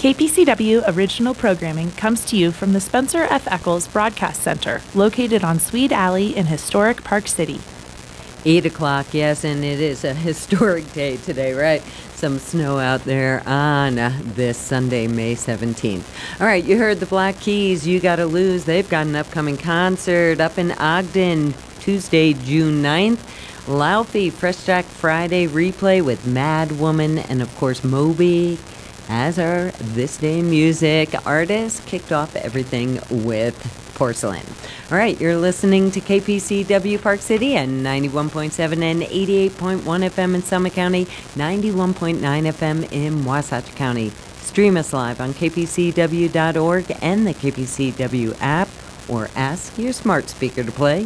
KPCW original programming comes to you from the Spencer F. Eccles Broadcast Center, located on Swede Alley in historic Park City. 8 o'clock, yes, and it is a historic day today, right? Some snow out there on this Sunday, May 17th. All right, you heard the Black Keys, You Gotta Lose. They've got an upcoming concert up in Ogden, Tuesday, June 9th. Laufey, Fresh Jack Friday replay with Mad Woman and, of course, Moby. As our This Day Music artists kicked off everything with Porcelain. All right, you're listening to KPCW Park City at 91.7 and 88.1 FM in Summit County, 91.9 FM in Wasatch County. Stream us live on kpcw.org and the KPCW app, or ask your smart speaker to play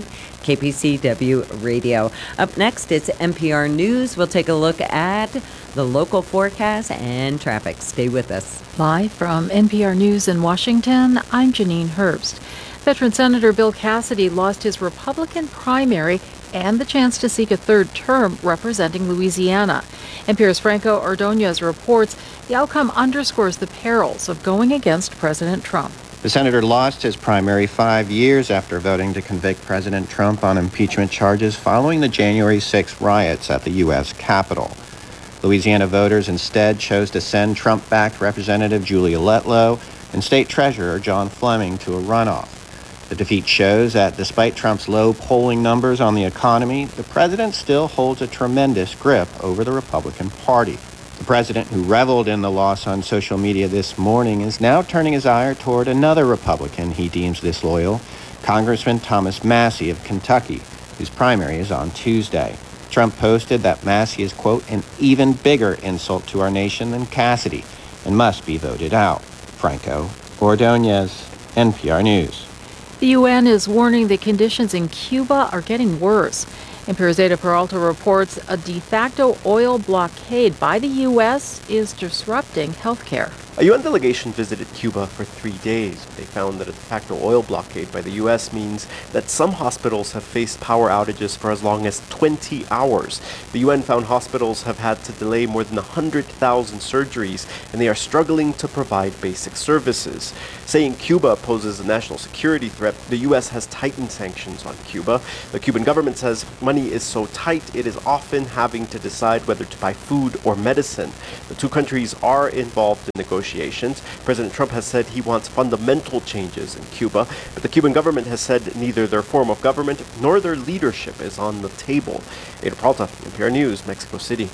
KPCW Radio. Up next, it's NPR News. We'll take a look at the local forecast and traffic. Stay with us. Live from NPR News in Washington, I'm Janine Herbst. Veteran Senator Bill Cassidy lost his Republican primary and the chance to seek a third term representing Louisiana. NPR's Franco Ordonez reports the outcome underscores the perils of going against President Trump. The senator lost his primary 5 years after voting to convict President Trump on impeachment charges following the January 6 riots at the U.S. Capitol. Louisiana voters instead chose to send Trump-backed Representative Julia Letlow and State Treasurer John Fleming to a runoff. The defeat shows that despite Trump's low polling numbers on the economy, the president still holds a tremendous grip over the Republican Party. The president, who reveled in the loss on social media this morning, is now turning his ire toward another Republican he deems disloyal, Congressman Thomas Massie of Kentucky, whose primary is on Tuesday. Trump posted that Massie is, quote, an even bigger insult to our nation than Cassidy and must be voted out. Franco Ordonez, NPR News. The UN is warning that conditions in Cuba are getting worse. NPR's Ada Peralta reports a de facto oil blockade by the U.S. is disrupting healthcare. A UN delegation visited Cuba for 3 days. They found that a de facto oil blockade by the U.S. means that some hospitals have faced power outages for as long as 20 hours. The UN found hospitals have had to delay more than 100,000 surgeries, and they are struggling to provide basic services. Saying Cuba poses a national security threat, the U.S. has tightened sanctions on Cuba. The Cuban government says money is so tight it is often having to decide whether to buy food or medicine. The two countries are involved in negotiations. President Trump has said he wants fundamental changes in Cuba, but the Cuban government has said neither their form of government nor their leadership is on the table. Ada Peralta, NPR News, Mexico City.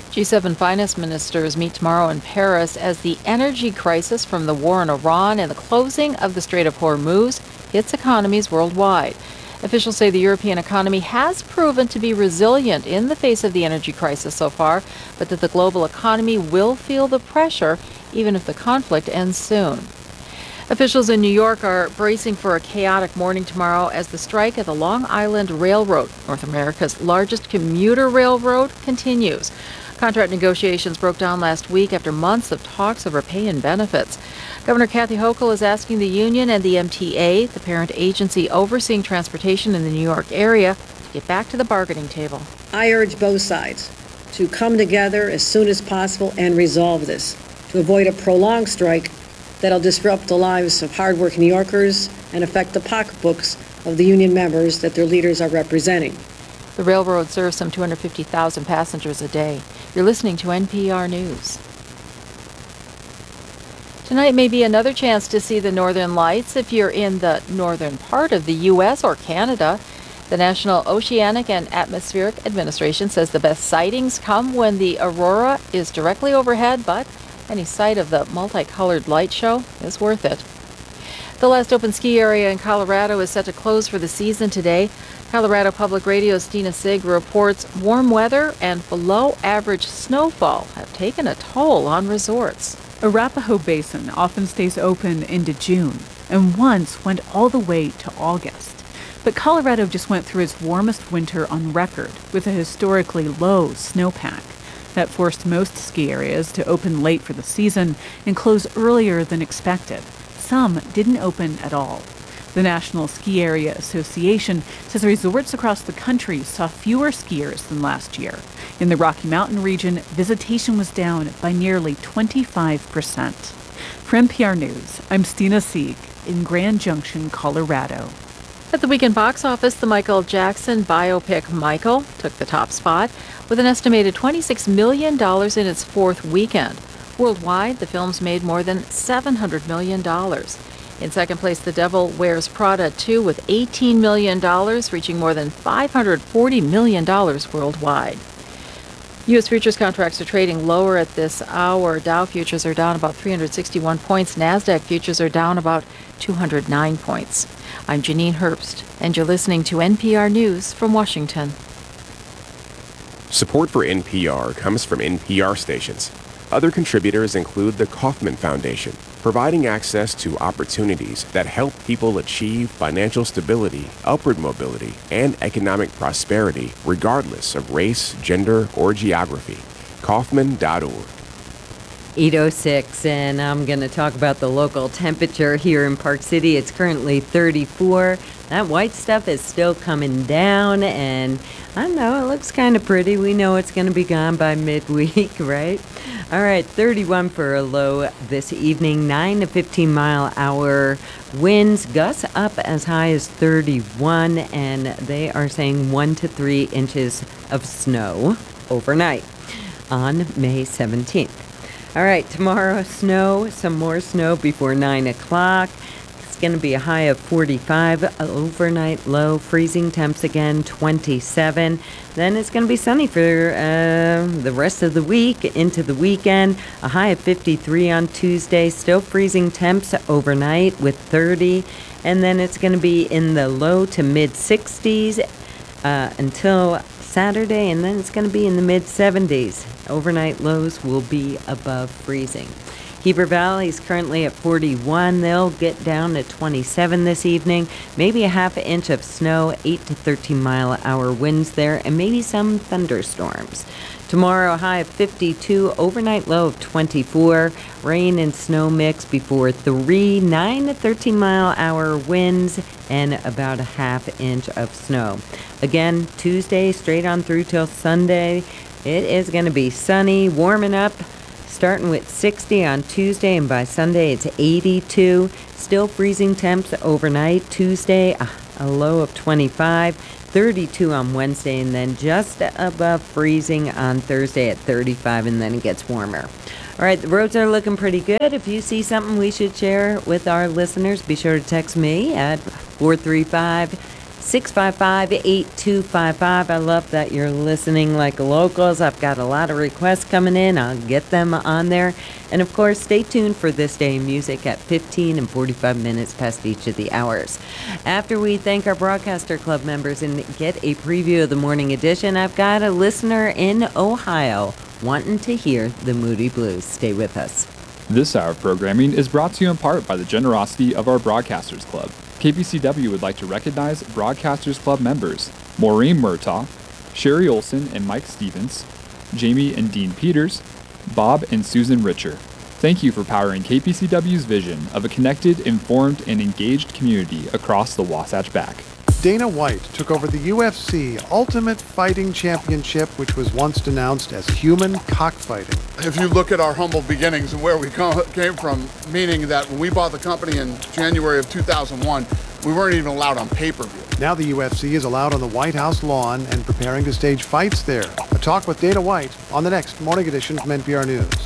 G7 finance ministers meet tomorrow in Paris as the energy crisis from the war in Iran and the closing of the Strait of Hormuz hits economies worldwide. Officials say the European economy has proven to be resilient in the face of the energy crisis so far, but that the global economy will feel the pressure even if the conflict ends soon. Officials in New York are bracing for a chaotic morning tomorrow as the strike at the Long Island Railroad, North America's largest commuter railroad, continues. Contract negotiations broke down last week after months of talks over pay and benefits. Governor Kathy Hochul is asking the union and the MTA, the parent agency overseeing transportation in the New York area, to get back to the bargaining table. I urge both sides to come together as soon as possible and resolve this, to avoid a prolonged strike that'll disrupt the lives of hardworking New Yorkers and affect the pocketbooks of the union members that their leaders are representing. The railroad serves some 250,000 passengers a day. You're listening to NPR News. Tonight may be another chance to see the northern lights if you're in the northern part of the U.S. or Canada. The National Oceanic and Atmospheric Administration says the best sightings come when the aurora is directly overhead, but any sight of the multicolored light show is worth it. The last open ski area in Colorado is set to close for the season today. Colorado Public Radio's Stina Sig reports warm weather and below-average snowfall have taken a toll on resorts. Arapahoe Basin often stays open into June and once went all the way to August. But Colorado just went through its warmest winter on record with a historically low snowpack. That forced most ski areas to open late for the season and close earlier than expected. Some didn't open at all. The National Ski Area Association says resorts across the country saw fewer skiers than last year. In the Rocky Mountain region, visitation was down by nearly 25%. For NPR News, I'm Stina Sieg in Grand Junction, Colorado. At the weekend box office, the Michael Jackson biopic Michael took the top spot with an estimated $26 million in its fourth weekend. Worldwide, the film's made more than $700 million. In second place, The Devil Wears Prada 2 with $18 million, reaching more than $540 million worldwide. U.S. futures contracts are trading lower at this hour. Dow futures are down about 361 points. NASDAQ futures are down about 209 points. I'm Janine Herbst, and you're listening to NPR News from Washington. Support for NPR comes from NPR stations. Other contributors include the Kauffman Foundation, providing access to opportunities that help people achieve financial stability, upward mobility, and economic prosperity regardless of race, gender, or geography. Kauffman.org. 8:06, and I'm going to talk about the local temperature here in Park City. It's currently 34. That white stuff is still coming down, and I don't know, it looks kind of pretty. We know it's going to be gone by midweek, right? All right, 31 for a low this evening, 9 to 15 mile hour winds, gusts up as high as 31, and they are saying 1 to 3 inches of snow overnight on May 17th. All right, tomorrow, snow, some more snow before 9 o'clock. It's going to be a high of 45, overnight low, freezing temps again, 27. Then it's going to be sunny for the rest of the week into the weekend. A high of 53 on Tuesday, still freezing temps overnight with 30. And then it's going to be in the low to mid 60s until Saturday, and then it's going to be in the mid-70s. Overnight lows will be above freezing. Heber Valley is currently at 41. They'll get down to 27 this evening. Maybe a half inch of snow, 8 to 13 mile hour winds there, and maybe some thunderstorms. Tomorrow, high of 52, overnight low of 24. Rain and snow mix before 3, 9 to 13 mile hour winds, and about a half inch of snow. Again, Tuesday straight on through till Sunday. It is going to be sunny, warming up, starting with 60 on Tuesday, and by Sunday it's 82. Still freezing temps overnight. Tuesday, a low of 25. 32 on Wednesday, and then just above freezing on Thursday at 35, and then it gets warmer. All right, the roads are looking pretty good. If you see something we should share with our listeners, be sure to text me at 435-655-8255. I love that you're listening like locals. I've got a lot of requests coming in. I'll get them on there. And of course, stay tuned for This Day in Music at 15 and 45 minutes past each of the hours. After we thank our Broadcaster Club members and get a preview of the morning edition, I've got a listener in Ohio wanting to hear the Moody Blues. Stay with us. This hour of programming is brought to you in part by the generosity of our Broadcasters Club. KPCW would like to recognize Broadcasters Club members Maureen Murtaugh, Sherry Olson and Mike Stevens, Jamie and Dean Peters, Bob and Susan Richer. Thank you for powering KPCW's vision of a connected, informed, and engaged community across the Wasatch Back. Dana White took over the UFC Ultimate Fighting Championship, which was once denounced as human cockfighting. If you look at our humble beginnings and where we came from, meaning that when we bought the company in January of 2001, we weren't even allowed on pay-per-view. Now the UFC is allowed on the White House lawn and preparing to stage fights there. A talk with Dana White on the next morning edition from NPR News.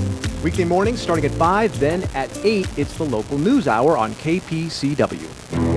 Weekday mornings starting at 5, then at 8, it's the local news hour on KPCW.